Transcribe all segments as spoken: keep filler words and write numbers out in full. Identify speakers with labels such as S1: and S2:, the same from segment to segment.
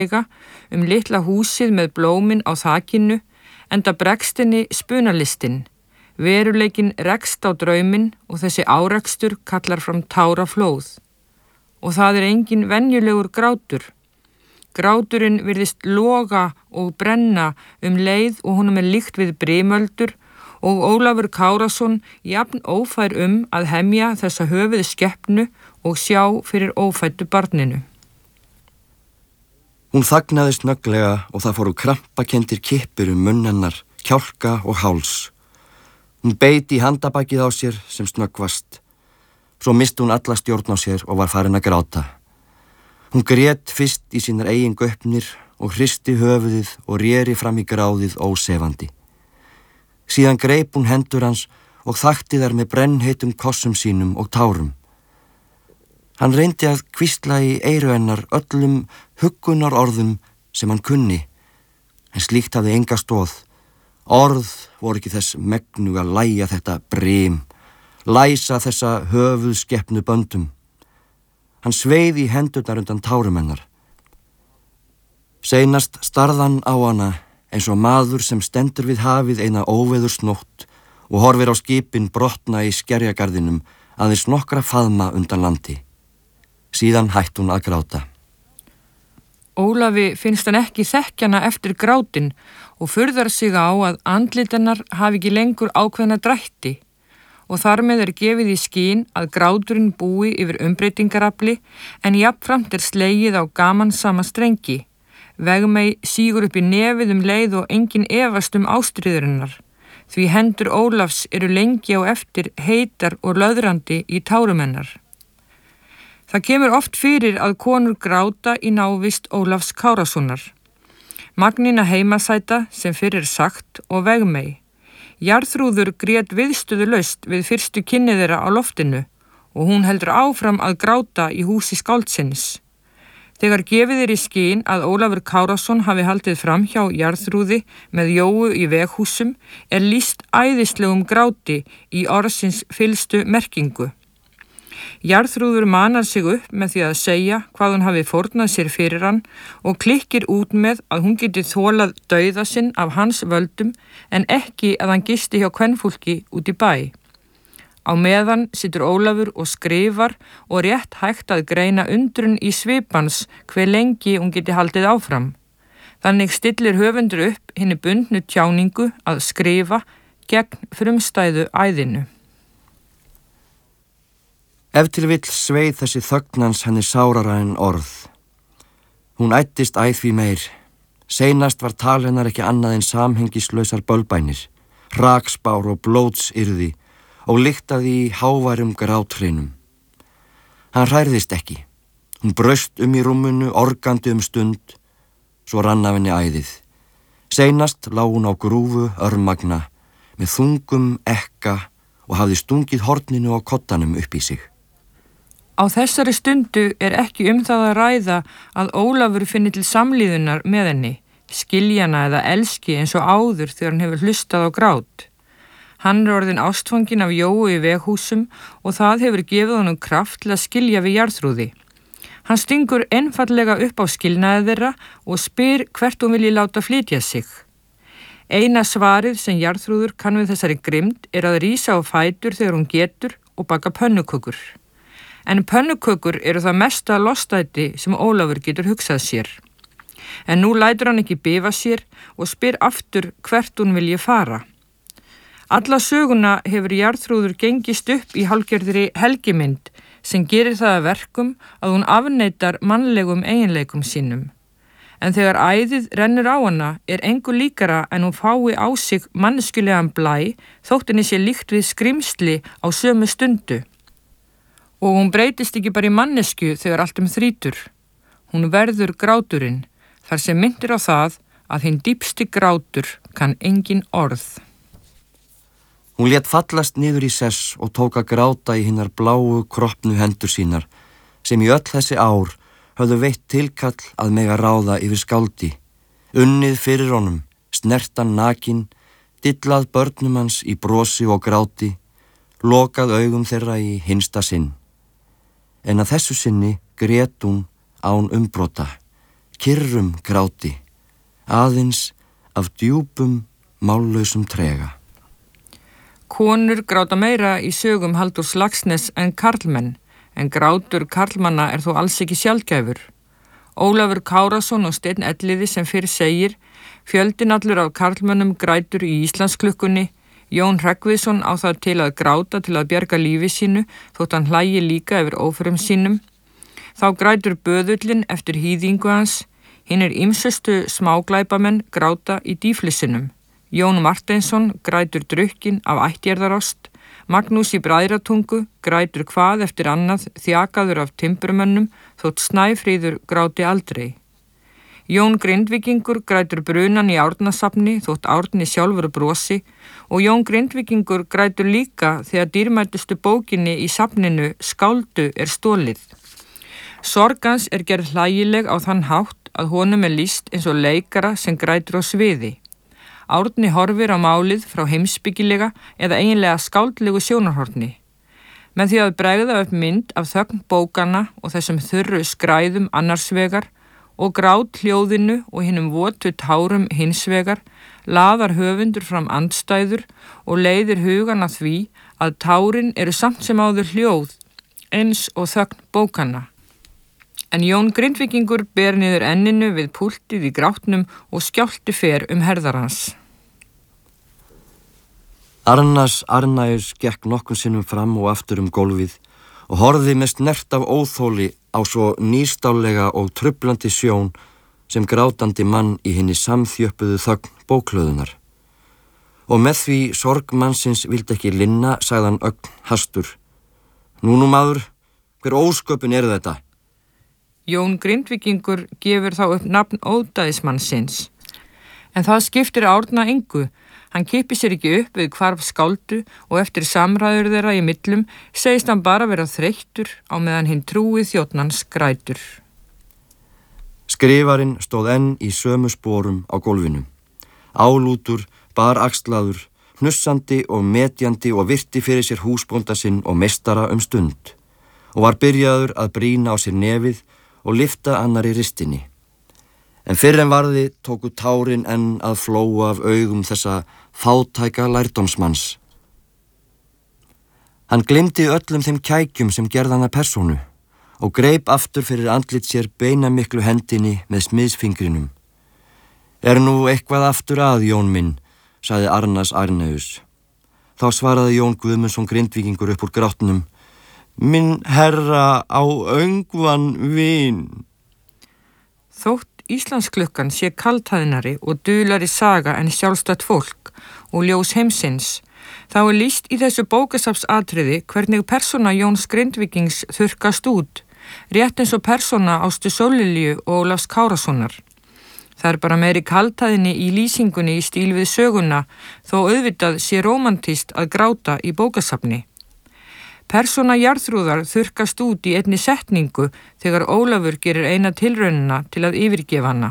S1: um litla húsið með blómin á þakinu, enda bregst henni spunalistin. Veruleikinn rekst á drauminn og þessi árekstur kallar fram táraflóð. Og það er engin venjulegur grátur. Gráturinn virðist loga og brenna um leið og honum er líkt við brimöldur og Ólafur Kárason jafn ófær um að hemja þessa höfuð skeppnu og sjá fyrir ófæddu barninu.
S2: Hún þagnaði snögglega og það fóru krampakenndir kippur um munn hennar, kjálka og háls. Hún beit í handabakið á sér sem snöggvast. Svo misti hún alla stjórn á sér og var farin að gráta. Hún grét fyrst í sínar eigin gaupnir og hristi höfuðið og réri fram í gráðið ósefandi. Síðan greip hún hendur hans og þakti þær með brennheitum kossum sínum og tárum. Hann reyndi að hvísla í eyru hennar öllum huggunar orðum sem hann kunni, en slíkt hafði enga stóð. Orð voru ekki þess megnu að lægja þetta brim, læsa þessa höfuðskeppnu böndum. Hann sveið í hendurnar undan tárum hennar. Seinast starðan á hana eins og maður sem stendur við hafið eina óveðursnótt og horfir á skipin brotna í skerjagarðinum aðeins nokkra faðma undan landi. Síðan hætti hún að gráta.
S1: Ólafi finnst hann ekki þekkjana eftir grátin og furðar sig á að andlit hennar hafi ekki lengur ákveðna drætti og þar með er gefið í skín að gráturinn búi yfir umbreytingarafli en jafnframt er slegið á gamansama strengi. Vegmey sígur upp í nefið um leið og engin efast um ástríðurinnar, því hendur Ólafs eru lengi á eftir heitar og löðrandi í tárum hennar. Það kemur oft fyrir að konur gráta í návist Ólafs Kárasonar. Magnýna heimasæta sem fyrir sagt og Vegmey. Jarþrúður grét viðstöðulaust við fyrstu kynni þeirra á loftinu og hún heldur áfram að gráta í húsi skáldsins. Þegar gefið er í skín að Ólafur Kárason hafi haldið fram hjá Jarþrúði með Jóu í veghúsum er lýst æðislegum gráti í orðsins fyllstu merkingu. Jarþrúður manar sig upp með því að segja hvað hún hafi fórnað sér fyrir hann og klikkir út með að hún geti þolað dauða sinn af hans völdum en ekki að hann gisti hjá kvenfólki út í bæ. Á meðan situr Ólafur og skrifar og rétt hægt að greina undrun í svipans hve lengi hún geti haldið áfram. Þannig stillir höfundur upp hinni bundnu tjáningu að skrifa gegn frumstæðu æðinu.
S2: Ef til vill sveið þessi þögnans henni sárara en orð. Hún ættist æð því meir. Seinast var tal hennar ekki annað en samhengislausar bölbænir, rakspár og blótsyrði og lyktaði í háværum gráthreinum. Hann hræðist ekki. Hún braust um í rúmunu, organdi um stund, svo rann af henni æðið. Seinast lá hún á grúfu örmagna, með þungum ekka og hafði stungið horninu á koddanum upp í sig.
S1: Á þessari stundu er ekki um það að ræða að Ólafur finni til samlíðunar með henni, skiljana eða elski eins og áður þegar hann hefur hlustað á grát. Hann er orðinn ástfanginn af Jóu í veghúsum og það hefur gefið honum kraft til að skilja við Jarþrúði. Hann stingur einfallega upp á skilnaði þeirra og spyr hvert hún vilji láta flytja sig. Eina svarið sem Jarþrúður kann við þessari grimmd er að rísa á fætur þegar hún getur og baka pönnukökur. En pönnukökur eru það mesta lostæti sem Ólafur getur hugsað sér. En nú lætur hann ekki bifa sér og spyr aftur hvert hún vilji fara. Alla söguna hefur Jarþrúður gengist upp í hálfgerðri helgimynd sem gerir það að verkum að hún afneitar mannlegum eiginleikum sínum. En þegar æðið rennur á hana er engu líkara en hún fái á sig manneskjulegan blæ þótt henni sé líkt við skrimsli á sömu stundu. Og hún breytist ekki bara í mannesku þegar allt um þrýtur. Hún verður gráturinn, þar sem myndir á það að hinn dýpsti grátur kann engin orð.
S2: Hún lét fallast niður í sess og tók að gráta í hinnar bláu kroppnu hendur sínar, sem í öll þessi ár höfðu veitt tilkall að mega ráða yfir skáldi, unnið fyrir honum, snertan nakin, dillað börnum hans í brosi og gráti, lokað augum þeirra í hinsta sinn. En að þessu sinni grét hún án umbrota, kyrrum gráti, aðeins af djúpum, mállausum trega.
S1: Konur gráta meira í sögum Halldórs Laxness en karlmenn, en grátur karlmanna er þó alls ekki sjaldgæfur. Ólafur Kárason og Steinn Elliði sem fyrr segir, fjöldin allur af karlmönnum grætur í Íslandsklukkunni, Jón Hreggviðsson á það til að gráta til að bjarga lífi sínu þótt hann hlægi líka yfir óförum sínum. Þá grætur böðullin eftir hýðingu hans, hinnir ýmsustu smáglæpamenn gráta í dýflissinum. Jón Marteinsson grætur drukkin af ættjarðarost, Magnús í Bræðratungu grætur hvað eftir annað þjakaður af timburmönnum þótt Snæfríður gráti aldrei. Jón Grindvíkingur grætur brunan í Árnasafni þótt Árni sjálfur brosi og Jón Grindvíkingur grætur líka þegar dýrmætustu bókinni í safninu Skáldu er stólið. Sorgans er gerð hlægileg á þann hátt að honum er lýst eins og leikara sem grætur á sviði. Árni horfir á málið frá heimsbyggilega eða eiginlega skáldlegu sjónarhorni. Með því að bregða upp mynd af þögn bókanna og þessum þurru skræðum annarsvegar og grát hljóðinu og hinum votu tárum hinsvegar, laðar höfundur fram andstæður og leiðir hugan að því að tárin eru samt sem áður hljóð, eins og þögn bókanna. En Jón Grindvíkingur ber niður enninu við púltið í grátnum og skjálti fer um herðar hans.
S2: Arnas Arnæus gekk nokkun sinnum fram og aftur um gólfið og horfði með snert af óþóli á svo nýstálega og trublandi sjón sem grátandi mann í hinni samþjöppuðu þögn bóklöðunar. Og með því sorg mannsins vildi ekki linna, sagði hann ögn hastur. Nú nú maður, hver ósköpun er þetta?
S1: Jón Grindvíkingur gefur þá upp nafn ódæðismannsins. En það skiptir Árna engu. Hann kippir sér ekki upp við hvarf Skáldu og eftir samræður þeirra í millum segist hann bara vera þreyttur á meðan hinn trúi þjónnans grætur.
S2: Skrifarinn stóð enn í sömu sporum á gólfinu. Álútur, baraxlaður, hnussandi og metjandi og virti fyrir sér húsbónda sinn og meistara um stund og var byrjaður að brýna á sér nefið og lyfta annari ristinni. En fyrr en varði tóku tárin enn að flóa af augum þessa fátæka lærdómsmanns. Hann gleymdi öllum þeim kækjum sem gerði hann að persónu og greip aftur fyrir andlit sér beinamiklu hendinni með smiðsfingrinum. Er nú eitthvað aftur að, Jón minn, sagði Arnas Arnæus. Þá svaraði Jón Guðmundsson Grindvíkingur upp úr grátnum. Minn herra á öngvan vin.
S1: Þótt Íslandsklukkan sé kaldhæðnari og dulari saga en sjálfstætt fólk og ljós heimsins, þá er lýst í þessu bókasafnsatriði hvernig persóna Jóns Grindvíkings þurrkast út, rétt eins og persóna Ástu Sóllilju og Ólafs Kárasonar. Það er bara meiri kaldhæðni í lýsingunni í stíl við söguna, þó auðvitað sé rómantískt að gráta í bókasafni. Persóna Jarþrúðar þurrkast út í einni setningu þegar Ólafur gerir eina tilraunina til að yfirgefa hana.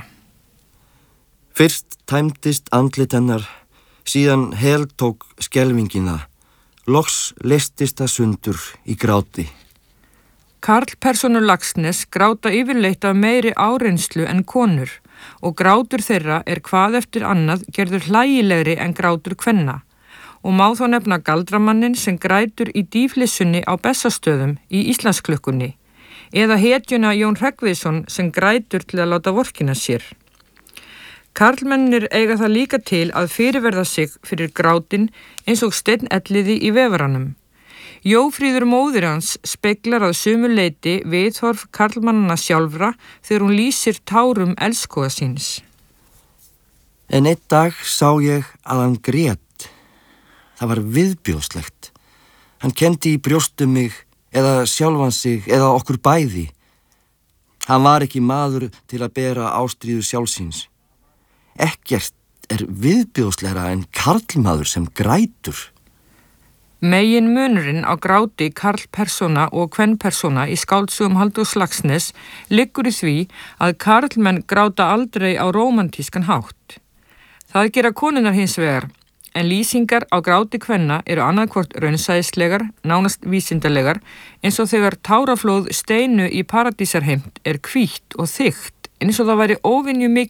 S2: Fyrst tæmdist andlit hennar, síðan heltók skelfingina, loks leystist það sundur í gráti.
S1: Karlpersónur Laxness gráta yfirleitt af meiri áreynslu en konur og grátur þeirra er hvað eftir annað gerður hlægilegri en grátur kvenna. Og má þá nefna galdramannin sem grætur í dýflissunni á Bessastöðum í Íslandsklukkunni eða hetjuna Jón Hreggviðsson sem grætur til að láta vorkina sér. Karlmennir eiga það líka til að fyrirverða sig fyrir grátin eins og Steinn Elliði í Vefaranum. Jófríður móðir hans speglar að sumu leyti viðhorf karlmannana sjálfra þegar hún lýsir tárum elskóða síns.
S2: En einn dag sá ég að hann grét. Það var viðbjóðslegt. Hann kenndi í brjóstum mig eða sjálfan sig eða okkur bæði. Hann var ekki maður til að bera ástríðu sjálfsins. Ekkert er viðbjóðslegra en karlmaður sem grætur.
S1: Megin munurinn á gráti karlpersóna og kvenpersóna í skáldsögum Halldórs Laxness liggur í því að karlmenn gráta aldrei á rómantískan hátt. Það gera konurnar hins vegar. En lýsingar á gráti kvenna eru annarkvort raunsæðislegar, nánast vísindalegar, eins og þegar táraflóð Steinu í Paradísarheimt er hvítt og þykkt eins og það væri óvinju